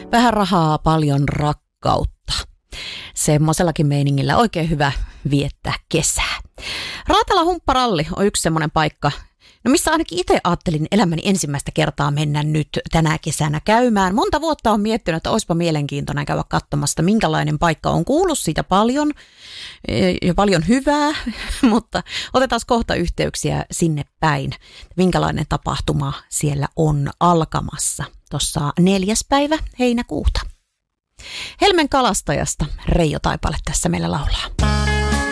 Vähän rahaa, paljon rakkautta. Semmoisellakin meiningillä oikein hyvä viettää kesää. Raatala Humpparalli on yksi semmoinen paikka, missä ainakin itse ajattelin elämäni ensimmäistä kertaa mennä nyt tänä kesänä käymään. Monta vuotta on miettinyt, että olisipa mielenkiintoinen käydä katsomassa, minkälainen paikka on. Kuullut siitä paljon ja paljon hyvää, mutta otetaan kohta yhteyksiä sinne päin. Minkälainen tapahtuma siellä on alkamassa tuossa 4. päivä heinäkuuta. Helmen kalastajasta Reijo Taipale tässä meillä laulaa.